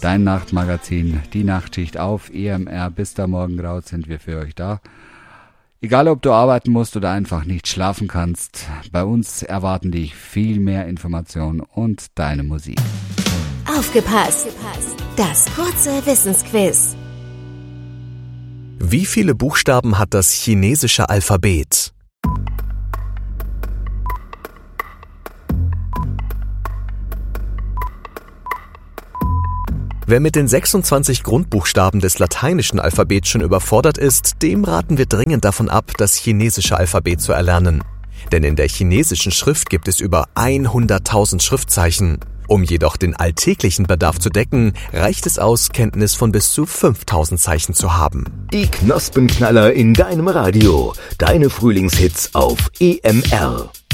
dein Nachtmagazin, die Nachtschicht auf EMR. Bis da morgen graut sind wir für euch da. Egal, ob du arbeiten musst oder einfach nicht schlafen kannst, bei uns erwarten dich viel mehr Informationen und deine Musik. Aufgepasst! Das kurze Wissensquiz. Wie viele Buchstaben hat das chinesische Alphabet? Wer mit den 26 Grundbuchstaben des lateinischen Alphabets schon überfordert ist, dem raten wir dringend davon ab, das chinesische Alphabet zu erlernen. Denn in der chinesischen Schrift gibt es über 100.000 Schriftzeichen. Um jedoch den alltäglichen Bedarf zu decken, reicht es aus, Kenntnis von bis zu 5.000 Zeichen zu haben. Die Knospenknaller in deinem Radio. Deine Frühlingshits auf EMR.